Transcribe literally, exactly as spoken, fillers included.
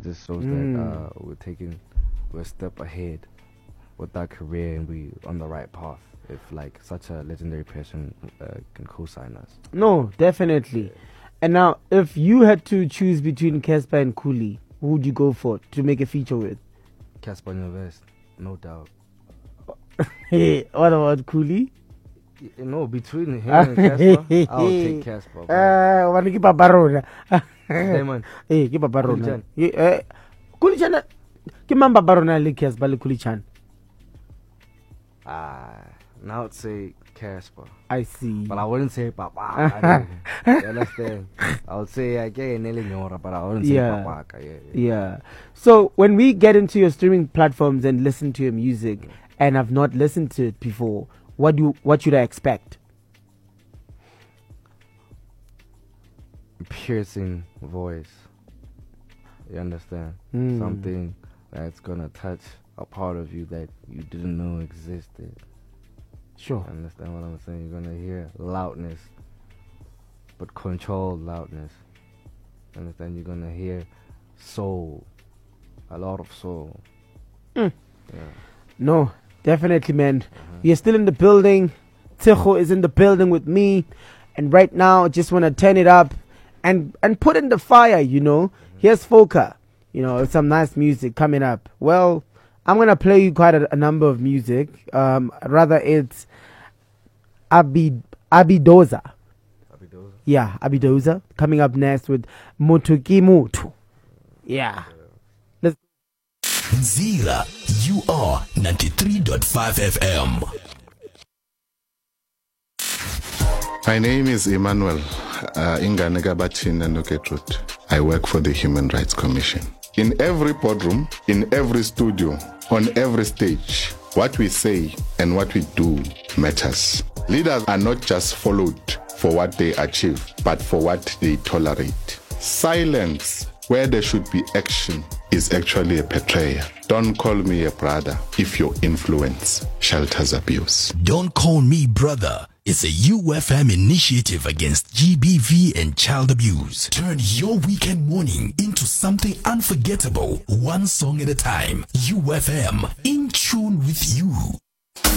just shows Mm. that uh, we're taking, we're a step ahead with our career and we on the right path. If like such a legendary person uh, can co-sign us. No, definitely. And now, if you had to choose between Casper and Cooley, who would you go for to make a feature with? Casper Nyovest, no doubt. Hey, what about Cooley? Y- No, between him and Casper, I'll take Casper. bro. Uh, want to keep a barona. Hey, man. Hey, keep a barona. Kulichan. Eh, Kulichan. Keep mamba barona le Casper le Kulichan. Ah, now I'd say Casper. I see. But I wouldn't say Papa. I don't- you understand? I would say again Nelly Nyora, but I wouldn't say Yeah. Papa. Yeah, yeah. Yeah. So when we get into your streaming platforms and listen to your music, and I've not listened to it before, what do what should I expect? Piercing voice. You understand? Mm. Something that's gonna touch a part of you that you didn't know existed. Sure. You understand what I'm saying? You're gonna hear loudness, but controlled loudness. You understand? You're gonna hear soul, a lot of soul. Mm. Yeah. No, definitely, man. Uh-huh. You're still in the building. Ticho is in the building with me, and right now, just want to turn it up and and put in the fire. You know, here's Foka. You know, some nice music coming up. Well, I'm gonna play you quite a, a number of music. Um, rather it's Abi Abidoza. Abidoza. Yeah, Abidoza coming up next with Mutuki Mutu. Yeah. Zira, you are ninety-three point five F M. My name is Emmanuel uh, Inganega Bachina Nuketrut. I work for the Human Rights Commission. In every boardroom, in every studio, on every stage, what we say and what we do matters. Leaders are not just followed for what they achieve, but for what they tolerate. Silence where there should be action is actually a betrayal. Don't call me a brother if your influence shelters abuse. Don't Call Me Brother is a U F M initiative against G B V and child abuse. Turn your weekend morning into something unforgettable, one song at a time. U F M, in tune with you.